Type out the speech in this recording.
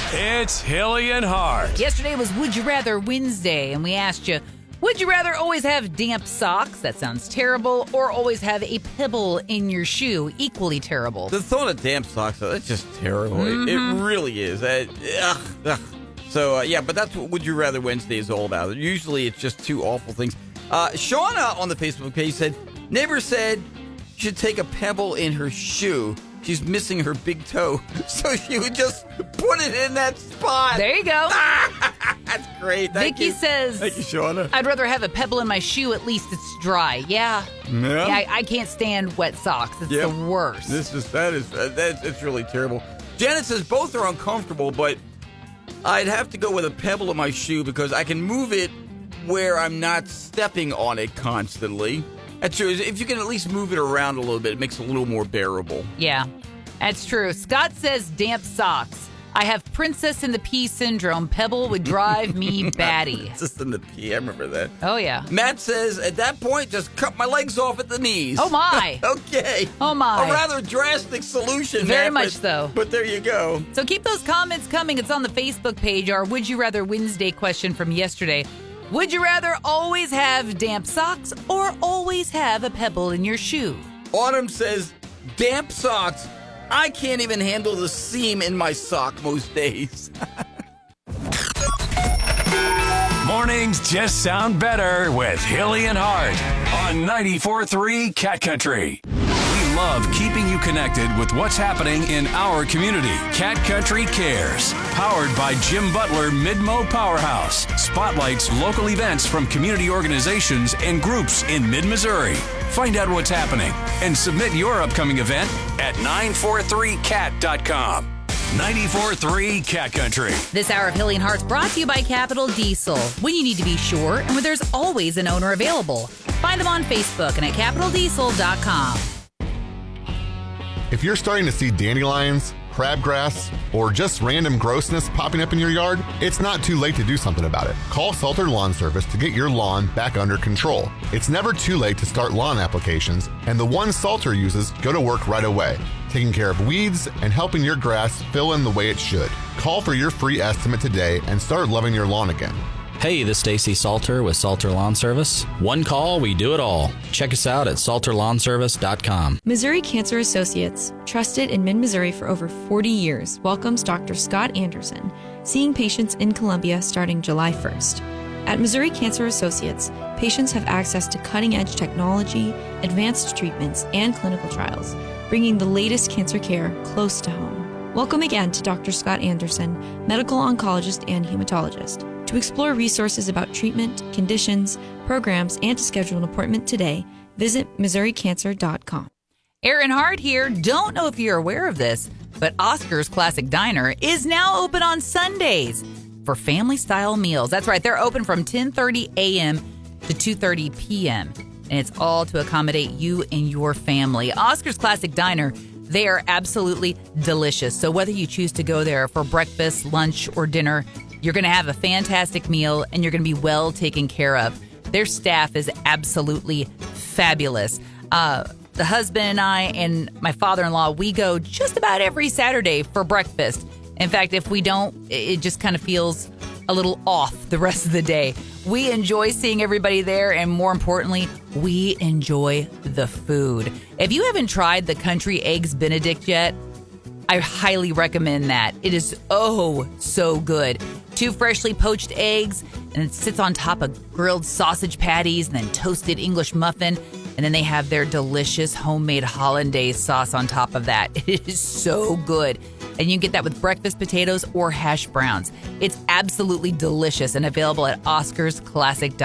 It's Hilly and Hart. Yesterday was Would You Rather Wednesday, and we asked you, would you rather always have damp socks? That sounds terrible. Or always have a pebble in your shoe? Equally terrible. The thought of damp socks, though, that's just terrible. It really is. So, but that's what Would You Rather Wednesday is all about. Usually it's just two awful things. Shauna on the Facebook page said, neighbor said she should take a pebble in her shoe. She's missing her big toe, so she would just put it in that spot. There you go. That's great. Thank you. Says, thank you, Shauna. I'd rather have a pebble in my shoe. At least it's dry. Yeah, I can't stand wet socks. It's the worst. It's really terrible. Janet says both are uncomfortable, but I'd have to go with a pebble in my shoe because I can move it where I'm not stepping on it constantly. That's true. If you can at least move it around a little bit, it makes it a little more bearable. Yeah, that's true. Scott says damp socks. I have Princess and the Pea syndrome. Pebble would drive me batty. Princess and the Pea, I remember that. Oh, yeah. Matt says, at that point, just cut my legs off at the knees. Oh, my. Okay. Oh, my. A rather drastic solution, Very Matt, much so. But there you go. So keep those comments coming. It's on the Facebook page, our Would You Rather Wednesday question from yesterday. Would you rather always have damp socks or always have a pebble in your shoe? Autumn says, damp socks. I can't even handle the seam in my sock most days. Mornings just sound better with Hilly and Hart on 94.3 Cat Country. We love keeping you connected with what's happening in our community. Cat Country Cares, powered by Jim Butler Midmo Powerhouse, spotlights local events from community organizations and groups in mid-Missouri. Find out what's happening and submit your upcoming event at 943cat.com. 94.3 Cat Country. This hour of Hilly and Hart's brought to you by Capital Diesel. When you need to be sure and when there's always an owner available. Find them on Facebook and at capitaldiesel.com. If you're starting to see dandelions, crabgrass, or just random grossness popping up in your yard, it's not too late to do something about it. Call Salter Lawn Service to get your lawn back under control. It's never too late to start lawn applications, and the ones Salter uses go to work right away, taking care of weeds and helping your grass fill in the way it should. Call for your free estimate today and start loving your lawn again. Hey, this is Stacy Salter with Salter Lawn Service. One call, we do it all. Check us out at salterlawnservice.com. Missouri Cancer Associates, trusted in mid-Missouri for over 40 years, welcomes Dr. Scott Anderson, seeing patients in Columbia starting July 1st. At Missouri Cancer Associates, patients have access to cutting-edge technology, advanced treatments, and clinical trials, bringing the latest cancer care close to home. Welcome again to Dr. Scott Anderson, medical oncologist and hematologist. To explore resources about treatment, conditions, programs, and to schedule an appointment today, visit MissouriCancer.com. Aaron Hart here. Don't know if you're aware of this, but Oscar's Classic Diner is now open on Sundays for family-style meals. That's right. They're open from 10:30 a.m. to 2:30 p.m., and it's all to accommodate you and your family. Oscar's Classic Diner, they are absolutely delicious. So whether you choose to go there for breakfast, lunch, or dinner, you're going to have a fantastic meal, and you're going to be well taken care of. Their staff is absolutely fabulous. The husband and I and my father-in-law, we go just about every Saturday for breakfast. In fact, if we don't, it just kind of feels a little off the rest of the day. We enjoy seeing everybody there, and more importantly, we enjoy the food. If you haven't tried the Country Eggs Benedict yet, I highly recommend that. It is so good. 2 freshly poached eggs, and it sits on top of grilled sausage patties and then toasted English muffin. And then they have their delicious homemade hollandaise sauce on top of that. It is so good. And you can get that with breakfast potatoes or hash browns. It's absolutely delicious and available at Oscar's Classic Diner.